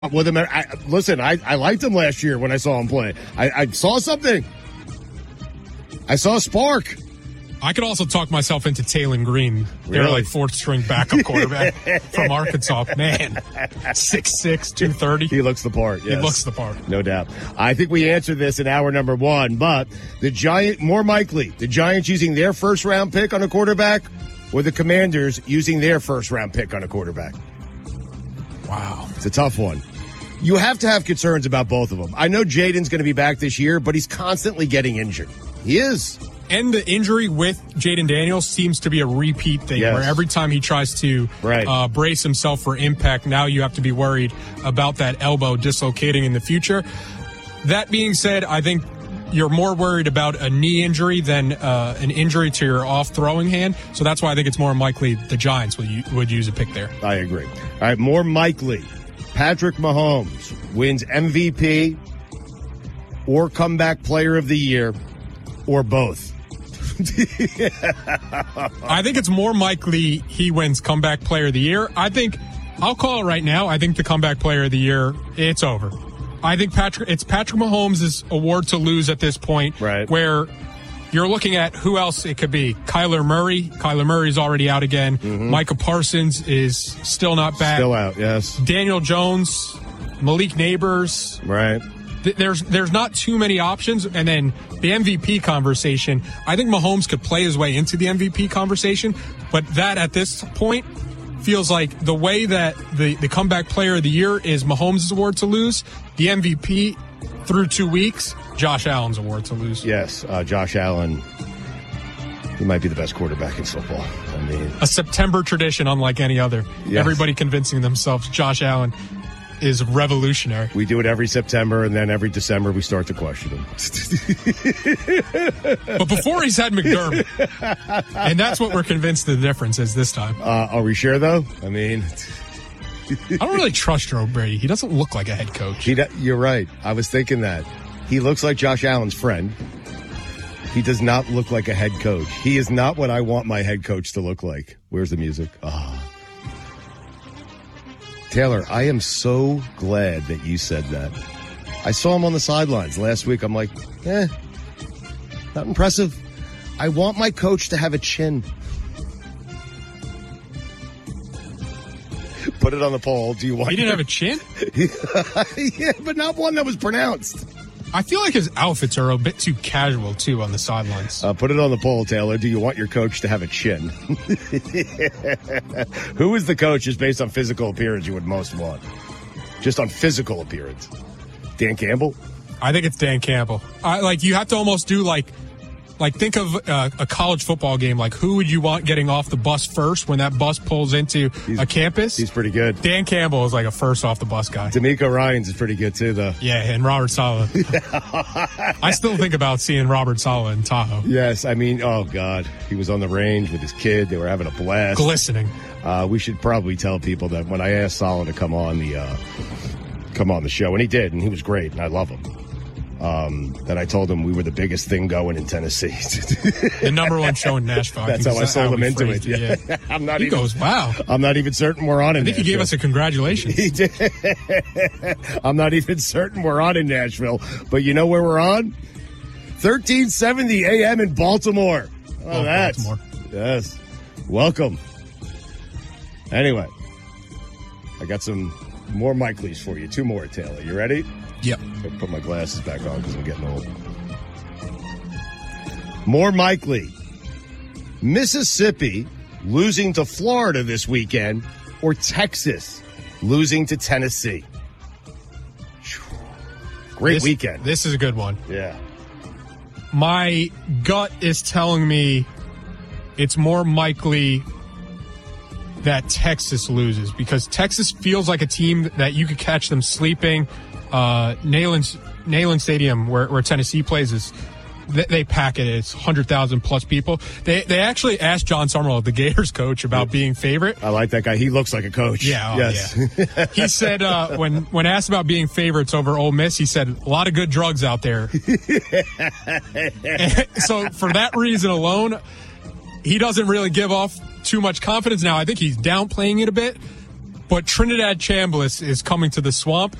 with him. I liked him last year when I saw him play. I saw something. I saw a spark. I could also talk myself into Taylon Green. They're Really? like fourth-string backup quarterback from Arkansas. Man, 6'6", 230. He looks the part. Yes. He looks the part. No doubt. I think we answered this in hour number one, but the Giants using their first-round pick on a quarterback or the Commanders using their first-round pick on a quarterback? Wow. It's a tough one. You have to have concerns about both of them. I know Jaden's going to be back this year, but he's constantly getting injured. He is. And the injury with Jaden Daniels seems to be a repeat thing, Yes. where every time he tries to brace himself for impact, now you have to be worried about that elbow dislocating in the future. That being said, I think you're more worried about a knee injury than an injury to your off-throwing hand. So that's why I think it's more likely the Giants would use a pick there. I agree. All right, more likely, Patrick Mahomes wins MVP or comeback player of the year or both. I think it's more likely he wins comeback player of the year. I'll call it right now. I think the comeback player of the year, it's over. I think it's Patrick Mahomes' award to lose at this point, right, where you're looking at who else it could be. Kyler Murray. Kyler Murray's already out again. Mm-hmm. Micah Parsons is still not back. Still out, yes. Daniel Jones, Malik Neighbors. Right. There's not too many options. And then the MVP conversation, I think Mahomes could play his way into the MVP conversation, but that at this point feels like the way that the comeback player of the year is Mahomes' award to lose, the MVP through 2 weeks, Josh Allen's award to lose. Yes, Josh Allen, he might be the best quarterback in football. I mean, a September tradition unlike any other. Yes. Everybody convincing themselves Josh Allen is revolutionary. We do it every September, and then every December we start to question him. But before he's had McDermott. And that's what we're convinced the difference is this time. Are we sure, though? I mean, I don't really trust Joe Brady. He doesn't look like a head coach. You're right. I was thinking that. He looks like Josh Allen's friend. He does not look like a head coach. He is not what I want my head coach to look like. Where's the music? Taylor, I am so glad that you said that. I saw him on the sidelines last week. I'm like, not impressive. I want my coach to have a chin. Put it on the poll. Do you want? He didn't have a chin? Yeah, but not one that was pronounced. I feel like his outfits are a bit too casual, too, on the sidelines. Put it on the poll, Taylor. Do you want your coach to have a chin? Who is the coach just based on physical appearance you would most want? Just on physical appearance. Dan Campbell? I think it's Dan Campbell. You have to almost do think of a college football game. Like, who would you want getting off the bus first when that bus pulls into a campus? He's pretty good. Dan Campbell is like a first off the bus guy. D'Amico Ryans is pretty good too, though. Yeah, and Robert Saleh. I still think about seeing Robert Saleh in Tahoe. Yes, I mean, oh God, he was on the range with his kid. They were having a blast, glistening. We should probably tell people that when I asked Saleh to come on the show, and he did, and he was great, and I love him. That I told him we were the biggest thing going in Tennessee. The number one show in Nashville. That's how I sold him into it. Yeah. He goes, wow. I'm not even certain we're on in Nashville. I think he gave us a congratulations. He did. I'm not even certain we're on in Nashville. But you know where we're on? 1370 AM in Baltimore. Oh, that's Baltimore. Yes. Welcome. Anyway, I got some more Mikeleys for you. 2 more, Taylor. You ready? Yep. I'll put my glasses back on because I'm getting old. More Mikely. Mississippi losing to Florida this weekend or Texas losing to Tennessee? Great weekend. This is a good one. Yeah. My gut is telling me it's more likely that Texas loses because Texas feels like a team that you could catch them sleeping. Neyland Stadium, where Tennessee plays, they pack it. It's 100,000 plus people. They actually asked John Summerall, the Gators coach, about being favorite. I like that guy. He looks like a coach. Yeah. Yes. Yeah. He said when asked about being favorites over Ole Miss, he said a lot of good drugs out there. So for that reason alone, he doesn't really give off too much confidence. Now I think he's downplaying it a bit. but Trinidad Chambliss is coming to the Swamp.